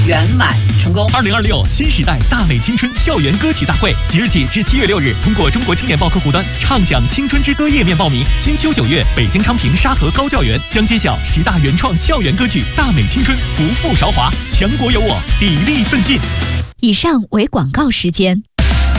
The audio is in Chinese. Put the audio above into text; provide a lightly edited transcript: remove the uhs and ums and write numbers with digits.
圆满成功。 2026新时代大美青春校园歌曲大会，即日起至7月6日，通过中国青年报客户端畅享青春之歌页面报名。金秋9月，北京昌平沙河高教园将揭晓10大原创校园歌曲，大美青春，不负韶华，强国有我，砥砺奋进。 以上为广告时间。